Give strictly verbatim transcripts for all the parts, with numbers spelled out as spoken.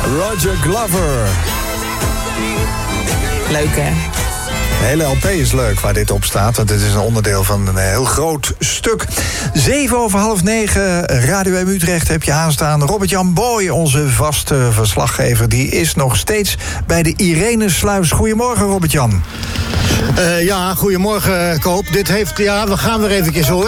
Roger Glover. Leuk, hè? De hele L P is leuk waar dit op staat, want het is een onderdeel van een heel groot stuk. Zeven over half negen, Radio M Utrecht heb je aanstaan. Robert-Jan Boy, onze vaste verslaggever, die is nog steeds bij de Irenesluis. Goedemorgen, Robert-Jan. Uh, ja, goedemorgen, Koop. Dit heeft, ja, we gaan weer eventjes, hoor.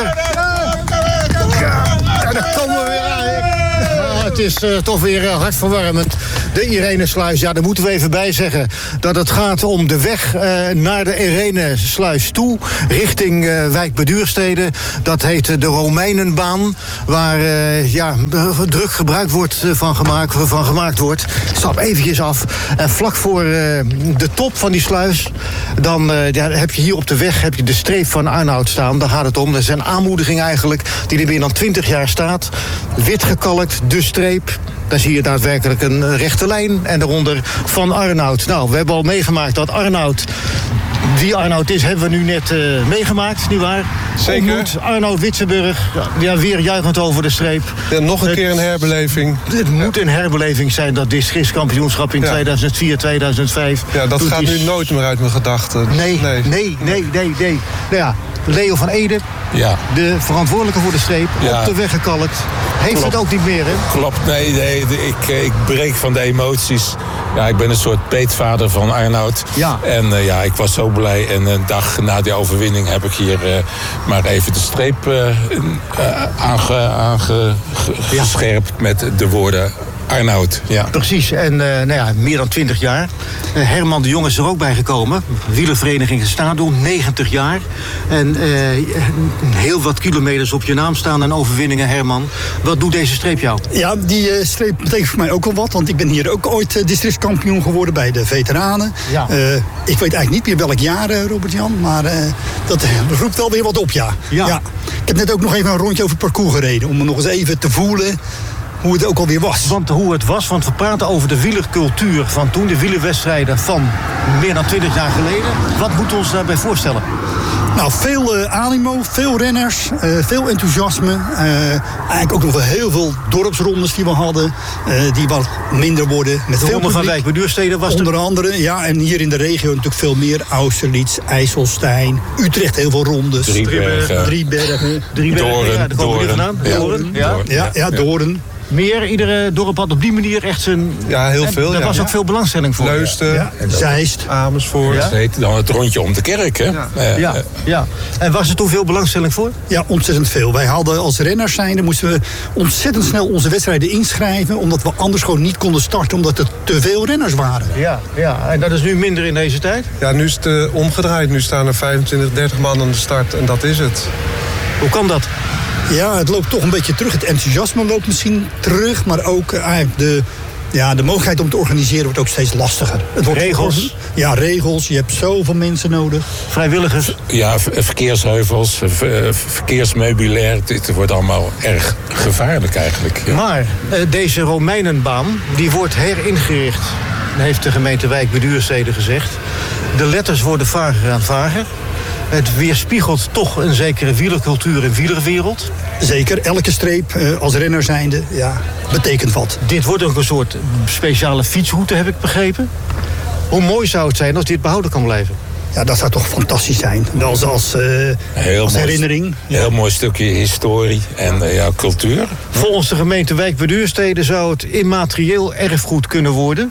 Ja, daar komen we weer aan. Uh, het is uh, toch weer uh, hartverwarmend. De Irenesluis, ja, daar moeten we even bij zeggen dat het gaat om de weg uh, naar de Irenesluis toe, richting uh, Wijk bij Duurstede. Dat heet uh, de Romeinenbaan, waar uh, ja, druk gebruik wordt, uh, van, gemaakt, van gemaakt wordt. Ik stap eventjes af. En vlak voor uh, de top van die sluis, dan uh, ja, heb je hier op de weg heb je de streep van Arnoud staan. Daar gaat het om. Dat is een aanmoediging eigenlijk, die er meer dan twintig jaar staat. Wit gekalkt, de streep. Dan zie je daadwerkelijk een rechte lijn en daaronder van Arnoud. Nou, we hebben al meegemaakt dat Arnoud, wie Arnoud is, hebben we nu net uh, meegemaakt, nietwaar? Zeker. Ontmoet Arnoud Witsenburg, ja, weer juichend over de streep. Ja, nog een het, keer een herbeleving. Het moet ja. een herbeleving zijn, dat districtskampioenschap in ja. tweeduizend vier, tweeduizend vijf. Ja, dat gaat is... nu nooit meer uit mijn gedachten. Nee, nee, nee, nee, nee. nee. Nou ja, Leo van Ede, ja. de verantwoordelijke voor de streep, ja. op de weg gekalkt. Heeft Klopt. het ook niet meer, hè? Klopt, nee, nee ik, ik breek van de emoties. Ja, ik ben een soort peetvader van Arnoud. Ja. En uh, ja, ik was zo blij. En een dag na die overwinning heb ik hier uh, maar even de streep uh, uh, aange, aange, ja. gescherpt met de woorden Arnoud. Ja. Precies, en uh, nou ja, meer dan twintig jaar. Uh, Herman de Jong is er ook bij gekomen. Wielervereniging Gestadoe, negentig jaar. En uh, heel wat kilometers op je naam staan en overwinningen, Herman. Wat doet deze streep jou? Ja, die uh, streep betekent voor mij ook wel wat. Want ik ben hier ook ooit uh, districtskampioen geworden bij de veteranen. Ja. Uh, ik weet eigenlijk niet meer welk jaar, uh, Robert-Jan. Maar uh, dat uh, roept wel weer wat op, ja. Ja. ja. Ik heb net ook nog even een rondje over het parcours gereden. Om me nog eens even te voelen hoe het ook alweer was. Want hoe het was, want we praten over de wielercultuur van toen, de wielerwedstrijden van meer dan twintig jaar geleden. Wat moeten we ons daarbij voorstellen? Nou, veel uh, animo, veel renners, uh, veel enthousiasme. Uh, eigenlijk ook nog wel heel veel dorpsrondes die we hadden, uh, die wat minder worden. Met de veel ronde van Wijk bij Duurstede was onder er... andere, ja, en hier in de regio natuurlijk veel meer. Austerlitz, IJsselstein, Utrecht heel veel rondes. Driebergen. Driebergen. Driebergen, Doorn, ja, daar komen we vandaan. Ja. Doorn, ja. Ja, ja, ja, Doorn. Meer, iedere dorp had op die manier echt zijn... Ja, heel veel. Daar ja. was ook veel belangstelling voor. Leusden, ja. Zeist, Amersfoort. Ja. Dat heet dan het rondje om de kerk, hè? Ja. Uh, ja, ja. En was er toen veel belangstelling voor? Ja, ontzettend veel. Wij hadden als renners zijnde, moesten we ontzettend snel onze wedstrijden inschrijven, omdat we anders gewoon niet konden starten, omdat er te veel renners waren. Ja, ja. En dat is nu minder in deze tijd? Ja, nu is het uh, omgedraaid. Nu staan er vijfentwintig, dertig man aan de start en dat is het. Hoe kan dat? Ja, het loopt toch een beetje terug. Het enthousiasme loopt misschien terug, maar ook eigenlijk de, ja, de mogelijkheid om te organiseren wordt ook steeds lastiger. Het wordt regels? Ja, regels. Je hebt zoveel mensen nodig. Vrijwilligers? Ja, verkeersheuvels, verkeersmeubilair. Dit wordt allemaal erg gevaarlijk eigenlijk. Ja. Maar uh, deze Romeinenbaan, die wordt heringericht, heeft de gemeente Wijk bij Duurstede gezegd. De letters worden vager en vager. Het weerspiegelt toch een zekere wielercultuur en wielerwereld. Zeker, elke streep uh, als renner zijnde, ja, betekent wat. Dit wordt ook een soort speciale fietsroute, heb ik begrepen. Hoe mooi zou het zijn als dit behouden kan blijven? Ja, dat zou toch fantastisch zijn. Als, als, uh, heel als mooi, herinnering. Een heel mooi stukje historie en uh, ja, cultuur. Volgens de gemeente Wijk bij Duurstede zou het immaterieel erfgoed kunnen worden.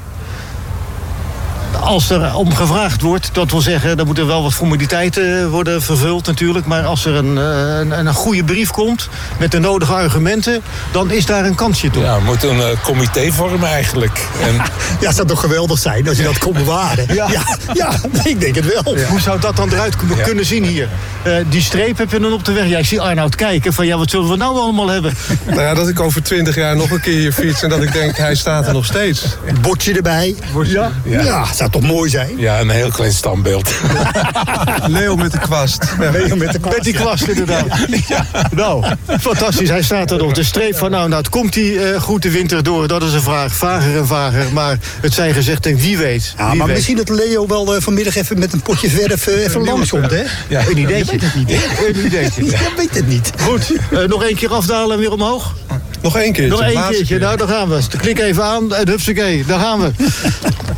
Als er om gevraagd wordt, dat wil zeggen, dan moeten wel wat formaliteiten worden vervuld natuurlijk. Maar als er een, een, een goede brief komt met de nodige argumenten, dan is daar een kansje toe. Ja, we moeten een uh, comité vormen eigenlijk. En... Ja, het zou toch geweldig zijn als je dat kon bewaren. Ja, ja, ja ik denk het wel. Ja. Hoe zou dat dan eruit kunnen, ja. kunnen zien hier? Uh, die streep heb je dan op de weg. Ja, ik zie Arnoud kijken van ja, wat zullen we nou allemaal hebben? Nou ja, dat ik over twintig jaar nog een keer hier fiets en dat ik denk, hij staat er nog steeds. Een bordje erbij. Ja, ja. ja zou toch mooi zijn? Ja, een heel klein standbeeld. Leo met de kwast. Ja. Leo met de kwast. Met die kwast, inderdaad. Ja. Nou, fantastisch. Hij staat er nog. De streep van, nou, nou komt hij uh, goed de winter door? Dat is een vraag. Vager en vager. Maar het zijn gezegd, en wie weet. Ja, wie maar weet. misschien dat Leo wel uh, vanmiddag even met een potje verf uh, even langskomt, hè? Ja, een ideetje. Je weet het niet, hè? Een ideetje. Je weet het niet. Goed, uh, nog één keer afdalen en weer omhoog. Nog één keertje. Nog één laatste keertje. keer. Nou, daar gaan we. Klik even aan en hupsakee. Daar gaan we.